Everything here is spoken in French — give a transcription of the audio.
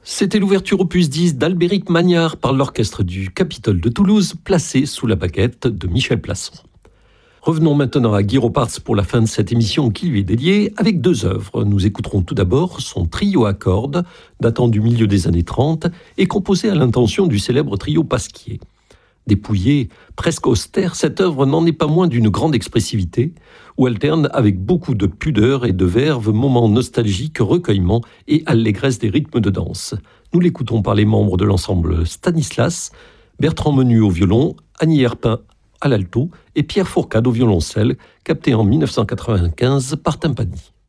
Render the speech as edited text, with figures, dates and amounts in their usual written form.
C'était l'ouverture opus 10 d'Albéric Magnard par l'orchestre du Capitole de Toulouse, placé sous la baguette de Michel Plasson. Revenons maintenant à Guy Ropartz pour la fin de cette émission qui lui est dédiée avec deux œuvres. Nous écouterons tout d'abord son trio à cordes, datant du milieu des années 30 et composé à l'intention du célèbre trio Pasquier. Dépouillée, presque austère, cette œuvre n'en est pas moins d'une grande expressivité, où alterne avec beaucoup de pudeur et de verve moments nostalgiques, recueillement et allégresse des rythmes de danse. Nous l'écoutons par les membres de l'ensemble Stanislas, Bertrand Menu au violon, Annie Herpin à l'alto et Pierre Fourcade au violoncelle, capté en 1995 par Tympani.